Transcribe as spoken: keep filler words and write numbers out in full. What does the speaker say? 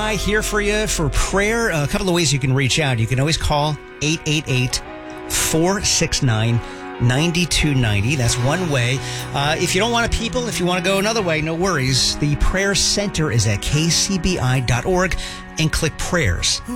I here for you for prayer. A couple of ways you can reach out. You can always call eight eight eight, four six nine, nine two nine zero. That's one way. Uh, if you don't want to people, if you want to go another way, no worries. The prayer center is at k c b i dot org and click prayers.